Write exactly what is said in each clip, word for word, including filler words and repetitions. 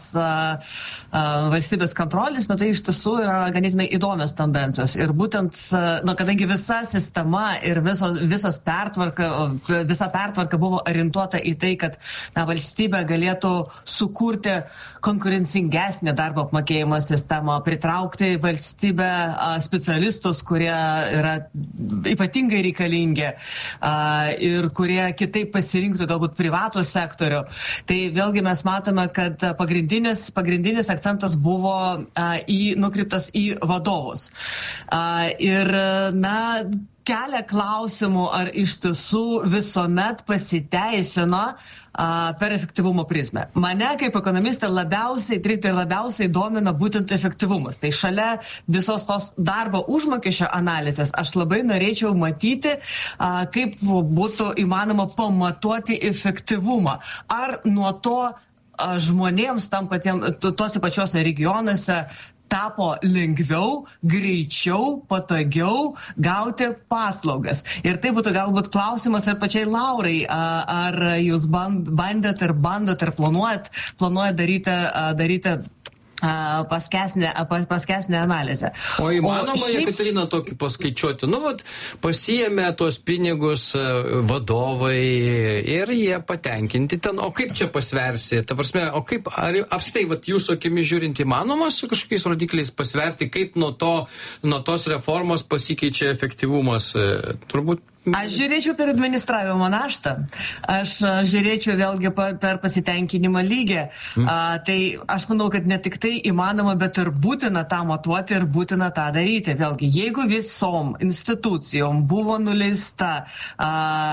uh, uh, valstybės kontrolės, nu, tai iš tiesų yra ganėtinai įdomios tendencijos. Ir būtent, uh, nu, kadangi visa sistema ir viso, visas pertvarka, visa pertvarka buvo orientuota į tai, kad na, valstybė galėtų sukurti konkurencingesnę darbo apmokėjimo sistemą, pritraukti valstybę uh, specialistus, kurie yra ypatingai reikalingi uh, ir kurie kitaip pasirinktų galbūt privatų sektorių. Tai vėlgi mes matome, kad pagrindinis, pagrindinis akcentas buvo uh, į, nukreiptas į vadovus. Uh, ir, na, kelia klausimų, ar iš tiesų visuomet pasiteisino a, per efektyvumo prizmę. Mane kaip ekonomistą labiausiai, ir labiausiai domina būtent efektyvumas. Tai šalia visos tos darbo užmokesčio analizės aš labai norėčiau matyti, a, kaip būtų įmanoma pamatuoti efektyvumą. Ar nuo to a, žmonėms tam patiem, tose pačiose regionuose tapo lengviau, greičiau, patogiau gauti paslaugas. Ir tai būtų galbūt klausimas ir pačiai Laurai, ar jūs bandėt ir bandot ir planuojat, planuojat daryti, daryti paskesnę, paskesnę analizę. O įmanoma, o šiaip... Jekaterina, tokį paskaičiuoti? Nu, vat, pasiėmė tuos pinigus vadovai ir jie patenkinti ten. O kaip čia pasversi? Ta prasme, o kaip, ar apstai, vat, jūsų akimis žiūrint, įmanoma su kažkokiais rodikliais pasverti, kaip nuo, to, nuo tos reformos pasikeičia efektyvumas? Turbūt Aš žiūrėčiau per administravimo naštą, aš žiūrėčiau vėlgi per pasitenkinimo lygį. Mm. A, tai aš manau, kad ne tik tai įmanoma, bet ir būtina tą matuoti ir būtina tą daryti. Vėlgi, jeigu visom institucijom buvo nuleista, a,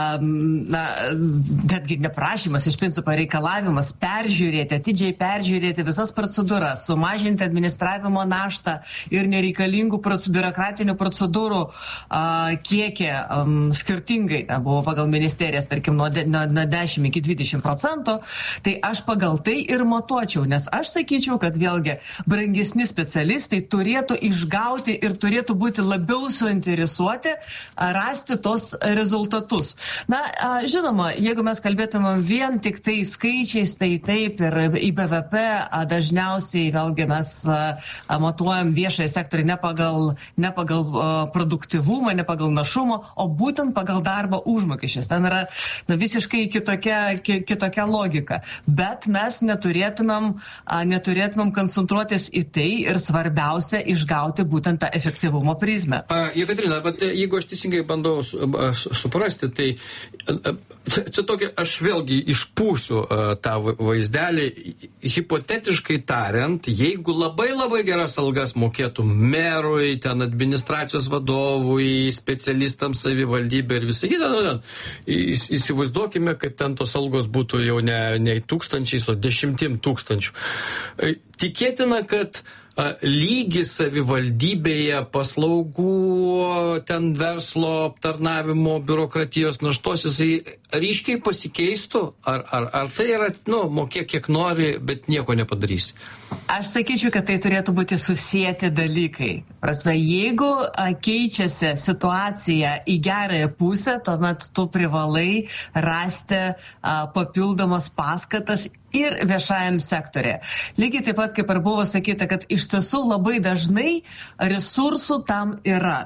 na, netgi neprašymas, iš principo reikalavimas peržiūrėti, atidžiai peržiūrėti visas procedūras, sumažinti administravimo naštą ir nereikalingų proc- biurokratinių procedūrų a, kiekį, a, skirtingai na, buvo pagal ministerijas, tarkim, nuo, de, nuo, nuo dešimt iki dvidešimt procentų, tai aš pagal tai ir matuočiau, nes aš sakyčiau, kad vėlgi brangesni specialistai turėtų išgauti ir turėtų būti labiau suinteresuoti rasti tos rezultatus. Na, žinoma, jeigu mes kalbėtumėm vien tik tai skaičiais, tai taip ir į B V P dažniausiai vėlgi mes matuojam viešąjį sektorių ne pagal, ne pagal produktyvumą, ne pagal našumą, o būtent pagal darbo užmokesčius. Ten yra na, visiškai kitokia, ki, kitokia logika. Bet mes neturėtumėm, a, neturėtumėm koncentruotis į tai ir svarbiausia išgauti būtent tą efektyvumo prizmę. Jekaterina, jeigu aš teisingai bandau su, su, suprasti, tai čia tokia, aš vėlgi išpūsiu tą vaizdelį. Hipotetiškai tariant, jeigu labai labai geras algas mokėtų merui, ten administracijos vadovui, specialistams savivaldybei, ir visą kitą, įsivaizduokime, kad ten tos algos būtų jau ne, ne tūkstančiais, o dešimtim tūkstančių. Tikėtina, kad lygis savivaldybėje paslaugų, ten verslo aptarnavimo, biurokratijos naštos, jisai ryškiai pasikeistų? Ar, ar, ar tai yra, nu, mokėk kiek nori, bet nieko nepadarysi? Aš sakyčiau, kad tai turėtų būti susijęti dalykai. Prasme, jeigu a, keičiasi situacija į gerąją pusę, tuomet tu privalai rasti a, papildomas paskatas ir viešajam sektorė. Lygiai taip pat, kaip ir buvo sakyta, kad iš tiesų labai dažnai resursų tam yra.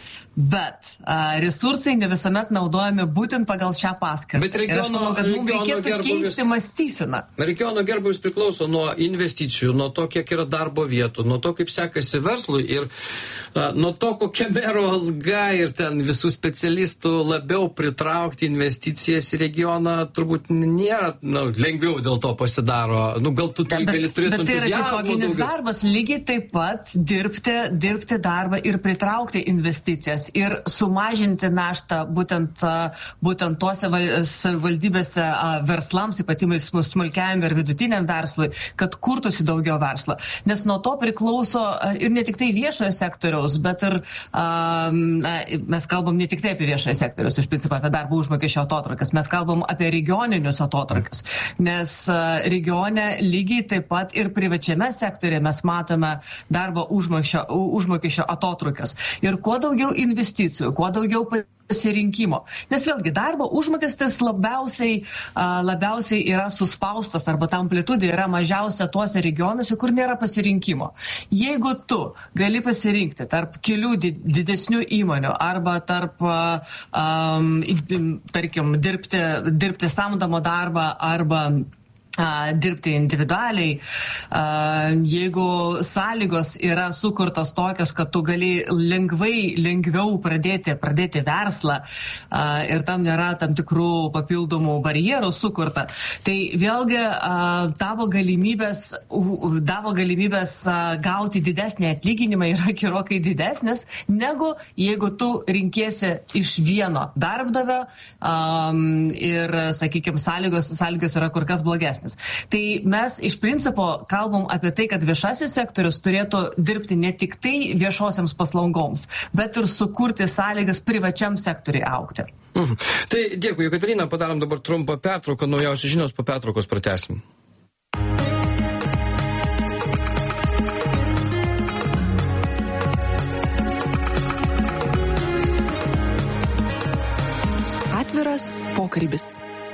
Bet a, resursai ne visuomet naudojami būtent pagal šią paskirtą. Bet regiono, ir aš manau, kad mums reikėtų keisti mąstyseną. Regiono gerbūvis priklauso nuo investicijų, nuo to, kiek yra darbo vietų, nuo to, kaip sekasi verslui ir a, nuo to, kokia mero alga ir ten visų specialistų labiau pritraukti investicijas į regioną turbūt nėra nu, lengviau dėl to pasidaro. Nu, gal tu tai gali turėti bet tai yra tiesioginis darbas, lygiai taip pat dirbti, dirbti darbą ir pritraukti investicijas. Ir sumažinti naštą būtent, būtent tose savivaldybėse verslams, ypatingai smulkiajam ir vidutiniam verslui, kad kurtųsi daugiau verslo. Nes nuo to priklauso ir ne tik tai viešojo sektoriaus, bet ir um, mes kalbam ne tik tai apie viešojo sektoriaus, iš principo apie darbo užmokesčio atotrūkius, mes kalbam apie regioninius atotrūkius. Nes regione lygiai taip pat ir privačiame sektorėje mes matome darbo užmokesčio, užmokesčio atotrūkius. Ir kuo daugiau investicijų investicijų, kuo daugiau pasirinkimo. Nes vėlgi darbo užmokestis labiausiai, labiausiai yra suspaustas arba ta amplitudė yra mažiausia tuose regionuose, kur nėra pasirinkimo. Jeigu tu gali pasirinkti tarp kelių didesnių įmonių arba tarp, um, tarkim, dirbti, dirbti samdomą darbą arba dirbti individualiai, jeigu sąlygos yra sukurtos tokios, kad tu gali lengvai, lengviau pradėti, pradėti verslą ir tam nėra tam tikrų papildomų barjerų sukurta, tai vėlgi tavo galimybės, tavo galimybės gauti didesnį atlyginimą yra gerokai didesnis, negu jeigu tu rinkėsi iš vieno darbdavio ir, sakykime, sąlygos, sąlygos yra kur kas blogesnės. Tai mes iš principo kalbam apie tai, kad viešasis sektorius turėtų dirbti ne tik tai viešosiams paslaugoms, bet ir sukurti sąlygas privačiam sektoriui aukti. Mhm. Tai dėkui, Jekaterina, padarom dabar trumpą pertrauką, naujausios žinios, po pertraukos pratęsim. Atviras pokalbis.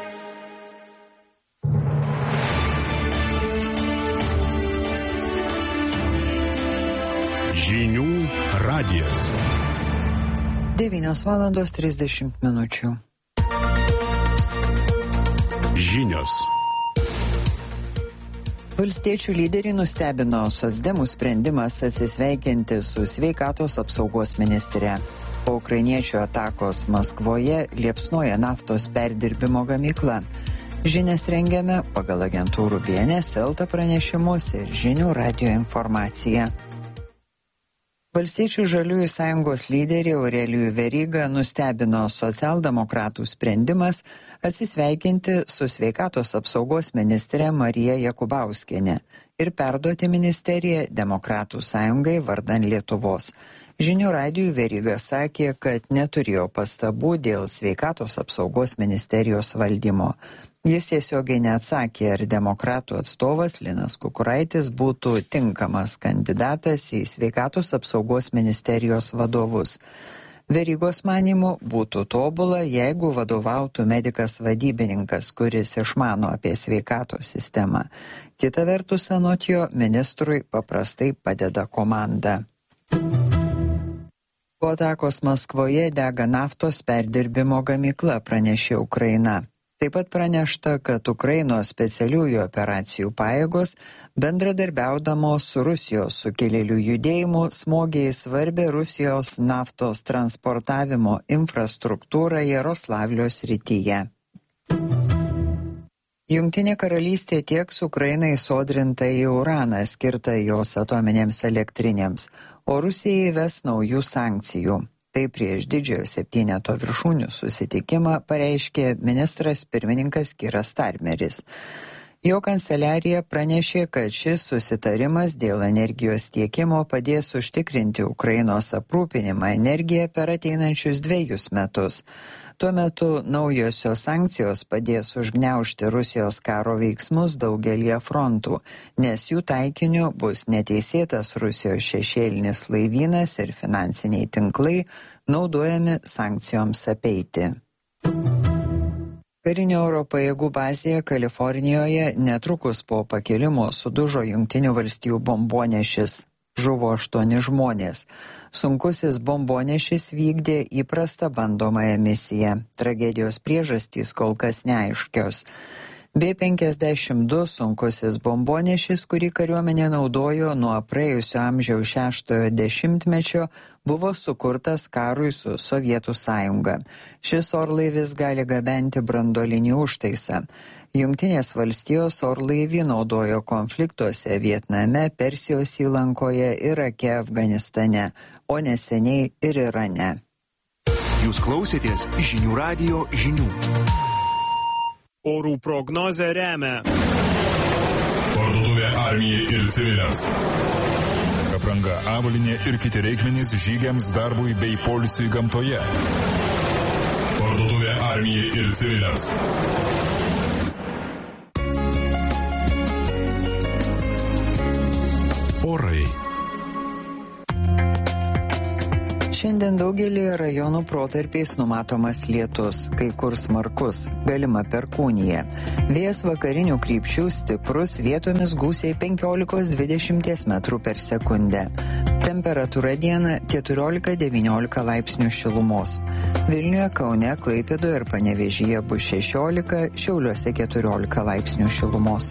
Žinių radijas. devynios valandos trisdešimt minučių. Žinios. Valstiečių lyderiai nustebino socdemų sprendimas atsisveikinti su sveikatos apsaugos ministre. Po ukrainiečių atakos Maskvoje liepsnoja naftos perdirbimo gamykla. Žinias rengiame pagal agentūrų B N S L T pranešimus ir Žinių radijo informaciją. Valstiečių žaliųjų sąjungos lyderį Aurelijų Verygą nustebino socialdemokratų sprendimas atsisveikinti su sveikatos apsaugos ministre Marija Jakubauskienė ir perduoti ministeriją Demokratų sąjungai vardan Lietuvos. Žinių radijui Veryga sakė, kad neturėjo pastabų dėl sveikatos apsaugos ministerijos valdymo. Jis tiesiogiai neatsakė, ar demokratų atstovas Linas Kukuraitis būtų tinkamas kandidatas į sveikatos apsaugos ministerijos vadovus. Verygos manymu būtų tobula, jeigu vadovautų medikas vadybininkas, kuris išmano apie sveikatos sistemą. Kita vertus, anot jo, ministrui paprastai padeda komanda. Po atakos Maskvoje dega naftos perdirbimo gamykla, pranešė Ukraina. Taip pat pranešta, kad Ukrainos specialiųjų operacijų pajėgos bendradarbiaudamos su Rusijos sukilėlių judėjimu smogė į svarbę Rusijos naftos transportavimo infrastruktūrą Jaroslavlio srityje. Jungtinė karalystė tieks Ukrainai sodrintą į uraną skirtą jos atominėms elektrinėms, o Rusija įves naujų sankcijų. Tai prieš didžiojo septyneto viršūnių susitikimą pareiškė ministras pirmininkas Kiras Starmeris. Jo kanceliarija pranešė, kad šis susitarimas dėl energijos tiekimo padės užtikrinti Ukrainos aprūpinimą energiją per ateinančius dviejus metus. Tuo metu naujosios sankcijos padės užgniaužti Rusijos karo veiksmus daugelį frontų, nes jų taikiniu bus neteisėtas Rusijos šešėlinis laivynas ir finansiniai tinklai naudojami sankcijoms apeiti. Karinio oro pajėgų bazėje Kalifornijoje netrukus po pakilimo sudužo Jungtinių valstijų bombonešis. Žuvo aštuoni žmonės. Sunkusis bombonešis vykdė įprastą bandomąją misiją. Tragedijos priežastys kol kas neaiškios. B penkiasdešimt du sunkusis bombonešis, kurį kariuomenė naudojo nuo praėjusio amžiaus šeštojo dešimtmečio, buvo sukurtas karui su Sovietų sąjunga. Šis orlaivis gali gabenti branduolinį užtaisą. Jungtinės valstijos orlaivį naudojo konfliktuose Vietname, Persijos įlankoje, Irake, Afganistane, o neseniai ir Irane. Jūs klausėtės Žinių radijo žinių. Orų prognozę remia Parduotuvė armijai ir civiliams. Apranga, avalynė ir kiti reikmenys žygiams, darbui bei poilsiui gamtoje. Parduotuvė armijai ir civiliams. Orai. Šiandien daugelį rajonų protarpiais numatomas lietus, kai kur smarkus, galima perkūnija. Vėjas vakarinių krypčių stiprus, vietomis gūsiai penkiolika dvidešimt metrų per sekundę. Temperatūra dieną keturiolika devyniolika laipsnių šilumos. Vilniuje, Kaune, Klaipėdoje ir Panevėžyje bus šešiolika, Šiauliuose keturiolika laipsnių šilumos.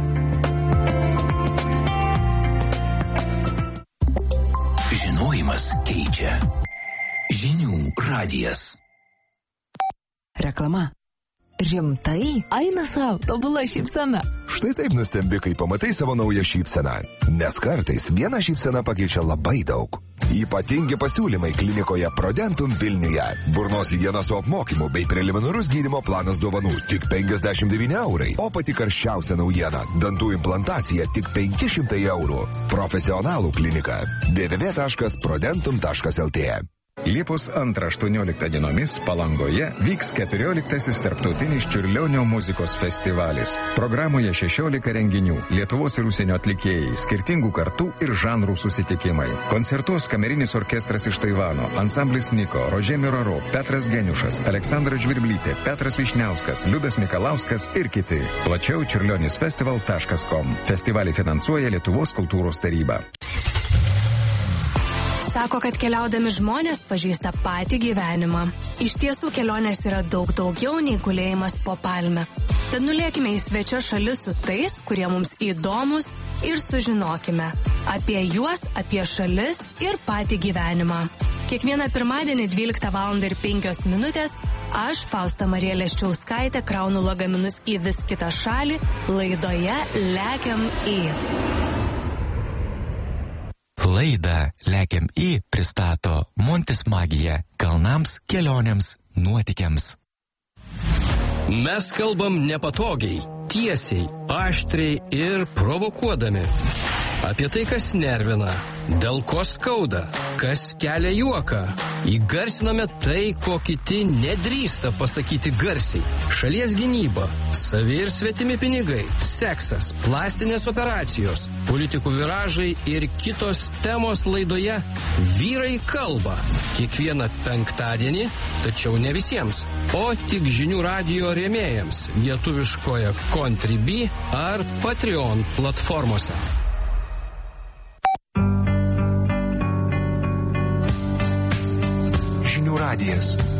Žinojimas keičia. Žinių radijas. Reklama. Rimtai? Eina savo, tobula šypsena. Štai taip nustembi, kai pamatai savo naują šypseną. Nes kartais viena šypsena pakeičia labai daug. Ypatingi pasiūlymai klinikoje Prodentum Vilniuje. Burnos higienos su apmokymu bei preliminarus gydymo planas dovanų tik penkiasdešimt devyni eurai. O pati karščiausia naujiena – dantų implantacija tik penki šimtai eurų. Profesionalų klinika. w w w taškas prodentum taškas l t. Liepos antrą aštuonioliktą dienomis Palangoje vyks keturioliktasis tarptautinis Čiurlionio muzikos festivalis. Programoje šešiolika renginių, Lietuvos ir užsienio atlikėjai, skirtingų kartų ir žanrų susitikimai. Koncertuos kamerinis orkestras iš Taivano, ansamblis Niko, Rožė Miraro, Petras Geniušas, Aleksandra Žvirblytė, Petras Višniauskas, Liudas Mikalauskas ir kiti. Plačiau čiurlionisfestival taškas com. Festivalį finansuoja Lietuvos kultūros taryba. Sako, kad keliaudami žmonės pažįsta patį gyvenimą. Iš tiesų kelionės yra daug daugiau nei gulėjimas po palme. Tad nulėkime į svečio šalis su tais, kurie mums įdomus ir sužinokime apie juos, apie šalis ir patį gyvenimą. Kiekvieną pirmadienį dvyliktą valandą ir penkios minutės aš, Fausta Marija Leščiauskaitė, kraunu lagaminus į vis kitą šalį laidoje Lekiam į. Laidą Lekiam į pristato Montis Magija kalnams, kelionėms, nuotykiams. Mes kalbam nepatogiai, tiesiai, aštriai ir provokuodami. Apie tai, kas nervina, dėl ko skauda, kas kelia juoką. Įgarsiname tai, ko kiti nedrįsta pasakyti garsiai. Šalies gynyba, savi ir svetimi pinigai, seksas, plastinės operacijos, politikų viražai ir kitos temos laidoje Vyrai kalba. Kiekvieną penktadienį, tačiau ne visiems, o tik žinių radijo rėmėjams lietuviškoje Contribui ar Patreon platformose. Žinių radijas.